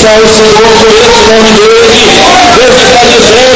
ao Senhor por esse nome dele. Deus está dizendo